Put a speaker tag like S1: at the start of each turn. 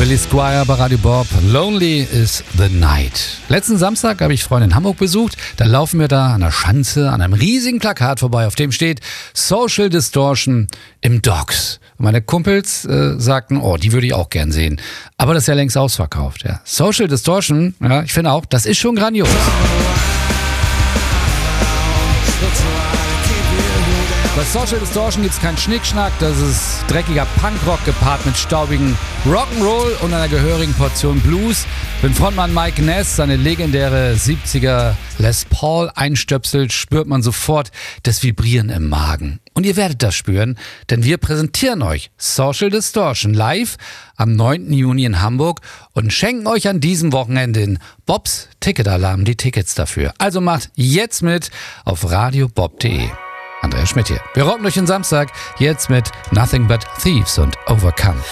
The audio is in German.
S1: Billy Squier bei Radio Bob. Lonely is the Night. Letzten Samstag habe ich Freunde in Hamburg besucht. Da laufen wir da an der Schanze an einem riesigen Plakat vorbei, auf dem steht Social Distortion im Docks. Und meine Kumpels sagten, oh, die würde ich auch gern sehen. Aber das ist ja längst ausverkauft. Ja. Social Distortion, ja, ich finde auch, das ist schon grandios. Bei Social Distortion gibt's keinen Schnickschnack, das ist dreckiger Punkrock gepaart mit staubigen Rock'n'Roll und einer gehörigen Portion Blues. Wenn Frontmann Mike Ness seine legendäre 70er Les Paul einstöpselt, spürt man sofort das Vibrieren im Magen. Und ihr werdet das spüren, denn wir präsentieren euch Social Distortion live am 9. Juni in Hamburg und schenken euch an diesem Wochenende in Bobs Ticketalarm die Tickets dafür. Also macht jetzt mit auf radiobob.de. Andreas Schmidt hier. Wir rocken euch den Samstag jetzt mit Nothing But Thieves und Overcome.